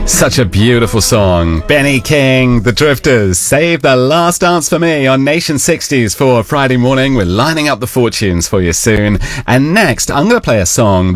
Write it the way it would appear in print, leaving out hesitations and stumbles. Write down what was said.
Such a beautiful song. Benny King, The Drifters, Save the Last Dance for Me on Nation 60s for Friday morning. We're lining up the fortunes for you soon. And next, I'm going to play a song